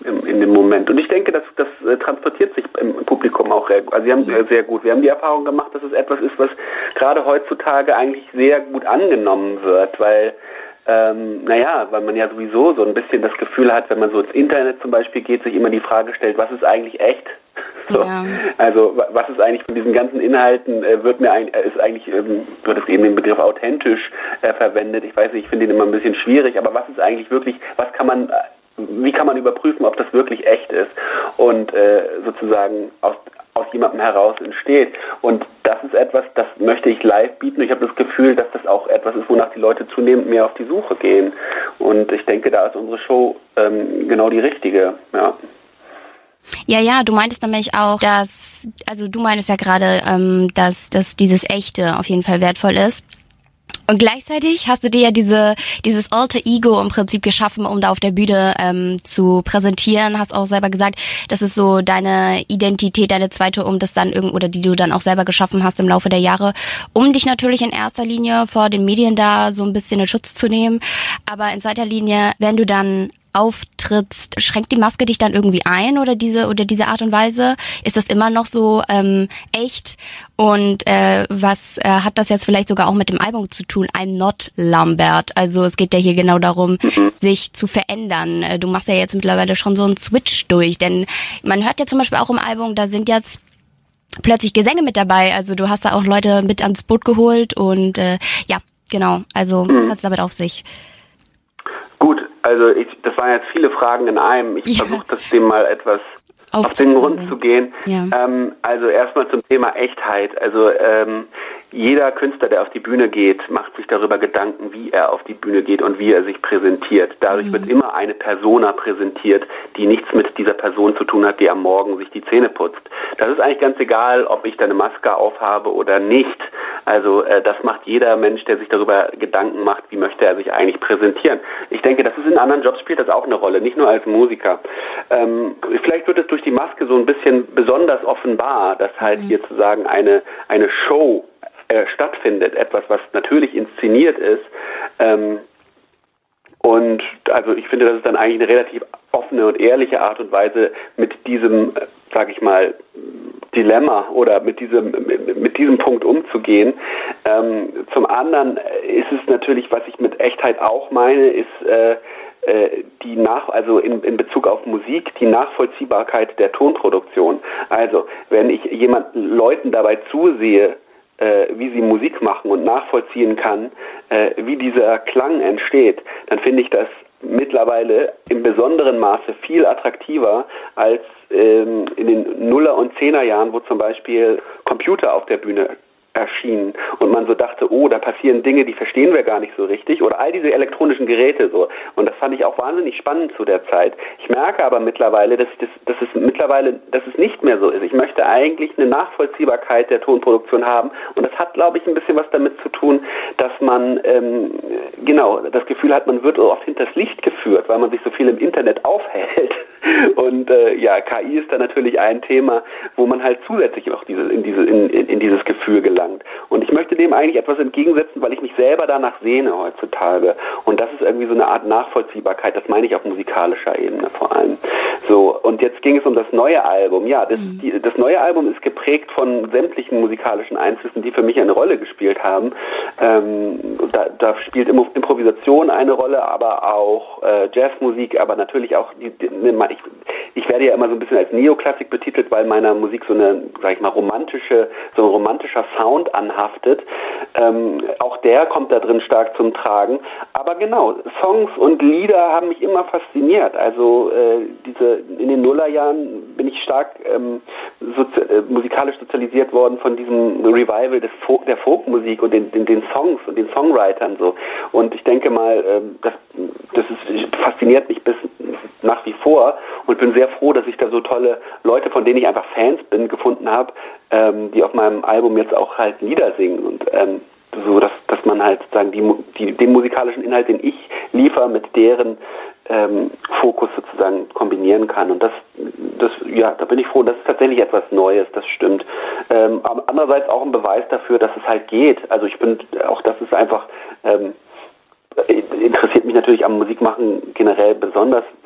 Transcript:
in dem Moment. Und ich denke, das transportiert sich im Publikum auch sehr gut. Also sehr gut. Wir haben die Erfahrung gemacht, dass es etwas ist, was gerade heutzutage eigentlich sehr gut angenommen wird, weil weil man ja sowieso so ein bisschen das Gefühl hat, wenn man so ins Internet zum Beispiel geht, sich immer die Frage stellt, was ist eigentlich echt? So. Ja. Also was ist eigentlich von diesen ganzen Inhalten, wird es eben den Begriff authentisch verwendet. Ich weiß nicht, ich finde den immer ein bisschen schwierig, aber was ist eigentlich wirklich, wie kann man überprüfen, ob das wirklich echt ist und sozusagen aus jemandem heraus entsteht. Und das ist etwas, das möchte ich live bieten. Ich habe das Gefühl, dass das auch etwas ist, wonach die Leute zunehmend mehr auf die Suche gehen. Und ich denke, da ist unsere Show genau die richtige. Ja. Ja, du meintest nämlich auch, du meintest ja gerade, dass dieses Echte auf jeden Fall wertvoll ist. Und gleichzeitig hast du dir ja dieses Alter Ego im Prinzip geschaffen, um da auf der Bühne zu präsentieren. Hast auch selber gesagt, das ist so deine Identität, deine zweite, um das dann die du dann auch selber geschaffen hast im Laufe der Jahre, um dich natürlich in erster Linie vor den Medien da so ein bisschen in Schutz zu nehmen. Aber in zweiter Linie, wenn du dann auftrittst, schränkt die Maske dich dann irgendwie ein oder diese Art und Weise? Ist das immer noch so echt? Und was hat das jetzt vielleicht sogar auch mit dem Album zu tun? I'm not Lambert. Also es geht ja hier genau darum, sich zu verändern. Du machst ja jetzt mittlerweile schon so einen Switch durch, denn man hört ja zum Beispiel auch im Album, da sind jetzt plötzlich Gesänge mit dabei. Also du hast da auch Leute mit ans Boot geholt und genau. Also was hat's damit auf sich? Gut, also das waren jetzt viele Fragen in einem. Ich versuche das dem mal etwas auf den Grund zu gehen. Ja. Also erstmal zum Thema Echtheit. Also jeder Künstler, der auf die Bühne geht, macht sich darüber Gedanken, wie er auf die Bühne geht und wie er sich präsentiert. Dadurch wird immer eine Persona präsentiert, die nichts mit dieser Person zu tun hat, die am Morgen sich die Zähne putzt. Das ist eigentlich ganz egal, ob ich da eine Maske aufhabe oder nicht. Also das macht jeder Mensch, der sich darüber Gedanken macht, wie möchte er sich eigentlich präsentieren. Ich denke, das ist in anderen Jobs spielt das auch eine Rolle, nicht nur als Musiker. Vielleicht wird es durch die Maske so ein bisschen besonders offenbar, dass halt hier zu sagen eine Show stattfindet, etwas, was natürlich inszeniert ist. Und also ich finde, das ist dann eigentlich eine relativ offene und ehrliche Art und Weise, mit diesem, sage ich mal, Dilemma oder mit diesem Punkt umzugehen. Zum anderen ist es natürlich, was ich mit Echtheit auch meine, ist in Bezug auf Musik, die Nachvollziehbarkeit der Tonproduktion. Also, wenn ich Leuten dabei zusehe, wie sie Musik machen und nachvollziehen kann, wie dieser Klang entsteht, dann finde ich das mittlerweile im besonderen Maße viel attraktiver als in den Nuller- und Zehnerjahren, wo zum Beispiel Computer auf der Bühne erschienen und man so dachte, oh, da passieren Dinge, die verstehen wir gar nicht so richtig oder all diese elektronischen Geräte so. Und das fand ich auch wahnsinnig spannend zu der Zeit. Ich merke aber mittlerweile, dass es nicht mehr so ist. Ich möchte eigentlich eine Nachvollziehbarkeit der Tonproduktion haben und das hat, glaube ich, ein bisschen was damit zu tun, dass man das Gefühl hat, man wird oft hinters Licht geführt, weil man sich so viel im Internet aufhält. Und KI ist da natürlich ein Thema, wo man halt zusätzlich auch in dieses Gefühl gelangt. Und ich möchte dem eigentlich etwas entgegensetzen, weil ich mich selber danach sehne heutzutage. Und das ist irgendwie so eine Art Nachvollziehbarkeit, das meine ich auf musikalischer Ebene vor allem. So, und jetzt ging es um das neue Album. Ja, das neue Album ist geprägt von sämtlichen musikalischen Einflüssen, die für mich eine Rolle gespielt haben. Da spielt Improvisation eine Rolle, aber auch Jazzmusik, aber natürlich auch ich werde ja immer so ein bisschen als Neoklassik betitelt, weil meiner Musik so ein romantischer Sound anhaftet. Auch der kommt da drin stark zum Tragen. Aber genau, Songs und Lieder haben mich immer fasziniert. Also in den Nullerjahren bin ich stark musikalisch sozialisiert worden von diesem Revival der Folkmusik und den Songs und den Songwritern so. Und ich denke mal, das fasziniert mich bis nach wie vor und bin sehr froh, dass ich da so tolle Leute, von denen ich einfach Fans bin, gefunden habe, die auf meinem Album jetzt auch halt Lieder singen und so, dass man halt sagen den musikalischen Inhalt, den ich liefere, mit deren Fokus sozusagen kombinieren kann. Und da bin ich froh, das ist tatsächlich etwas Neues, das stimmt. Aber andererseits auch ein Beweis dafür, dass es halt geht. Also das ist einfach interessiert mich natürlich am Musikmachen generell besonders,